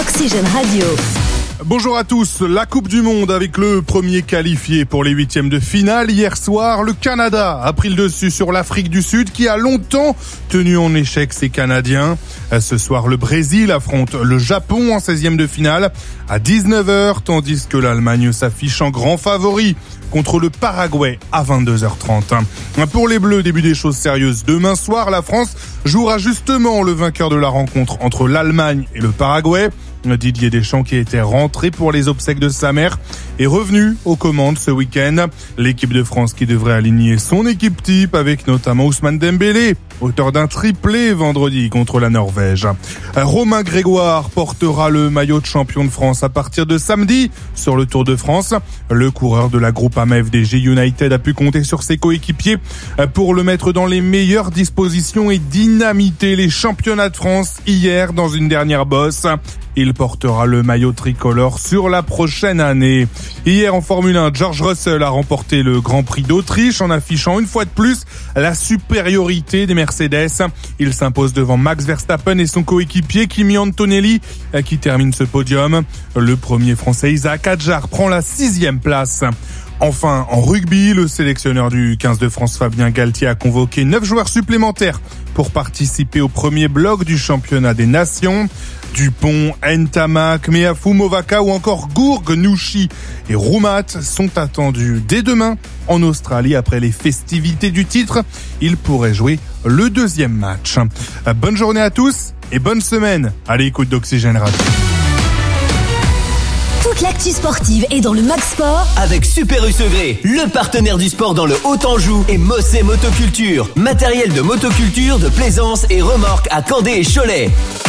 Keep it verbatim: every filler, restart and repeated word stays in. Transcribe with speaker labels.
Speaker 1: d'Oxygène Radio.
Speaker 2: Bonjour à tous, la Coupe du Monde avec le premier qualifié pour les huitièmes de finale. Hier soir, le Canada a pris le dessus sur l'Afrique du Sud qui a longtemps tenu en échec ses Canadiens. Ce soir, le Brésil affronte le Japon en seizième de finale à dix-neuf heures, tandis que l'Allemagne s'affiche en grand favori contre le Paraguay à vingt-deux heures trente. Pour les Bleus, début des choses sérieuses. Demain soir, la France jouera justement le vainqueur de la rencontre entre l'Allemagne et le Paraguay. Didier Deschamps, qui était rentré pour les obsèques de sa mère, est revenu aux commandes ce week-end. L'équipe de France qui devrait aligner son équipe type avec notamment Ousmane Dembélé, auteur d'un triplé vendredi contre la Norvège. Romain Grégoire portera le maillot de champion de France à partir de samedi sur le Tour de France. Le coureur de la Groupama F D J United a pu compter sur ses coéquipiers pour le mettre dans les meilleures dispositions et dynamiter les championnats de France hier dans une dernière bosse. Il portera le maillot tricolore sur la prochaine année. Hier en Formule un, George Russell a remporté le Grand Prix d'Autriche en affichant une fois de plus la supériorité des Mercedes. Il s'impose devant Max Verstappen et son coéquipier Kimi Antonelli qui termine ce podium. Le premier Français Isaac Hadjar prend la sixième place. Enfin, en rugby, le sélectionneur du quinze de France Fabien Galtier a convoqué neuf joueurs supplémentaires pour participer au premier bloc du championnat des nations. Dupont, Ntamak, Meafou, Movaka ou encore Gourg, Nouchi et Roumat sont attendus dès demain en Australie après les festivités du titre. Ils pourraient jouer le deuxième match. Bonne journée à tous et bonne semaine à l'écoute d'Oxygène Radio.
Speaker 1: Toute l'actu sportive est dans le Mag Sport
Speaker 3: avec Super U Segré, le partenaire du sport dans le Haut-Anjou, et Mossé Motoculture, matériel de motoculture, de plaisance et remorque à Candé et Cholet.